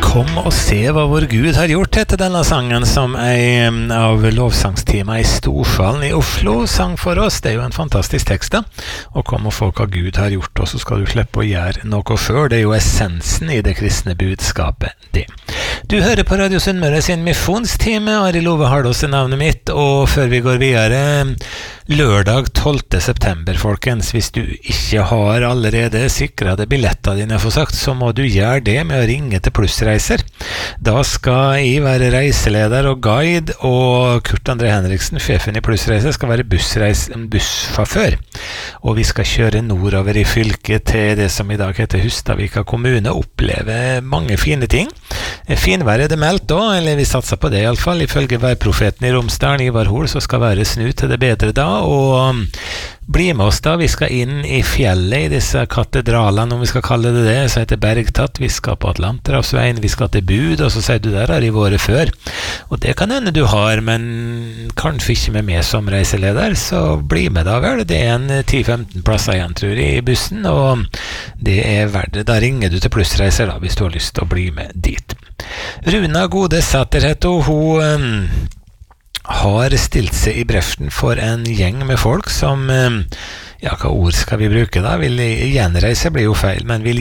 Kom og se hva vår Gud har gjort, heter denne sangen som av lovsangsteamet i Storsalen i Oslo sang for oss. Det er jo en fantastisk tekst da. Og kom og få hva Gud har gjort, og så skal du slippe å gjøre noe selv. Det er jo essensen i det kristne budskapet, det. Du hører på Radio Sunnmøre sin misjonstime. Arild Ove Hardås er navnet mitt, og før vi går videre, lørdag 12. september, folkens. Hvis du ikke har allerede sikret deg billetter dine, for sagt, så må du gjøre det med å ringe til Plussreiser. Da skal jeg være reiseleder og guide, og Kurt André Henriksen, sjefen i Plussreiser, skal være bussfafør. Og vi skal kjøre nordover i fylket til det som i dag heter Hustadvika kommune, oppleve mange fine ting. Finvær er det meldt da, eller vi satser på det i alle fall. Ifølge værprofeten i Romsdalen, Ivar Hol, så skal være snu til det bedre da, og bli med oss da. Vi skal inn i fjellet, i disse katedralene, om vi skal kalle det det, så heter Bergtatt. Vi skal på Atlanterhavsveien, vi skal til Bud, og så sier du der har i våre før. Og det kan hende du har, men kanskje ikke med meg som reiseleder, så bli med da vel. Det er en 10-15 plasser igjen, tror jeg, i bussen, og det er verdt det. Da ringer du til Plussreiser da, hvis du har lyst til å bli med dit. Runa Gode Sætterhet, og hun har stilt seg i bresjen for en gjeng med folk som, ja, hva ord skal vi bruke da? Vil gjenreise blir jo feil, men vil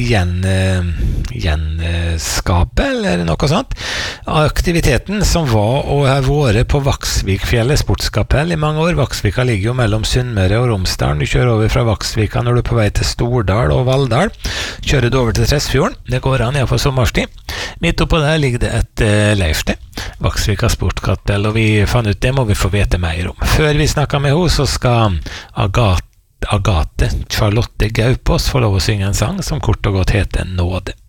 gjenskape, eller noe sånt. Aktiviteten som var og har vært på Vaksvikfjellet sportskapell i mange år. Vaksvika ligger jo mellom Sunnmøre og Romsdalen. Du kjører over fra Vaksvika når du er på vei til Stordal og Valldal. Kjører du over til Tresfjorden. Det går an, ja, for sommerstid. Midt oppå der ligger det et leirsted. Vaksvika sportskapell, og vi fant ut det må vi få vite mer om. Før vi snakker med henne, så skal Agathe Charlotte Gaupås få lov å synge en sang som kort og godt heter Nåde.